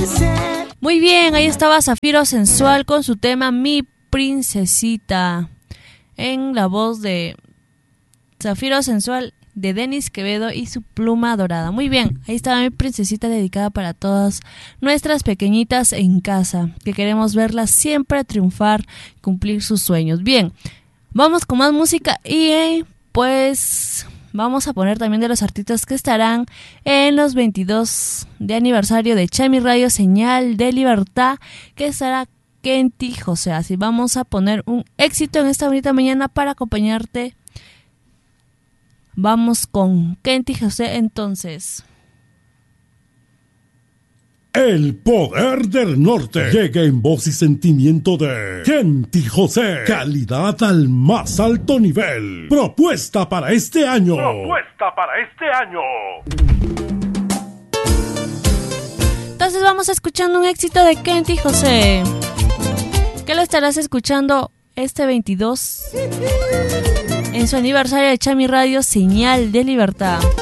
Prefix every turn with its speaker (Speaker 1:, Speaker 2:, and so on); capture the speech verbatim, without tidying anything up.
Speaker 1: Muy bien, ahí estaba Zafiro Sensual con su tema Mi Princesita, en la voz de Zafiro Sensual de Denis Quevedo y su pluma dorada. Muy bien, ahí estaba Mi Princesita, dedicada para todas nuestras pequeñitas en casa, que queremos verlas siempre triunfar, cumplir sus sueños. Bien, vamos con más música y eh, pues vamos a poner también de los artistas que estarán en los veintidós de aniversario de Chami Radio Señal de Libertad, que estará Kenty José. Así vamos a poner un éxito en esta bonita mañana para acompañarte. Vamos con Kenty José entonces.
Speaker 2: El poder del norte llega en voz y sentimiento de Kenty José. Calidad al más alto nivel. Propuesta para este año.
Speaker 3: Propuesta para este año.
Speaker 1: Entonces vamos escuchando un éxito de Kenty José, que lo estarás escuchando este veintidós en su aniversario de Chami Radio Señal de Libertad.